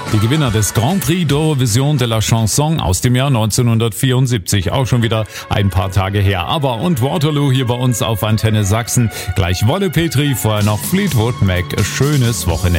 Die Gewinner des Grand Prix d'Eurovision de la Chanson aus dem Jahr 1974. Auch schon wieder ein paar Tage her. Aber und Waterloo hier bei uns auf Antenne Sachsen. Gleich Wolle Petri, vorher noch Fleetwood Mac. Schönes Wochenende.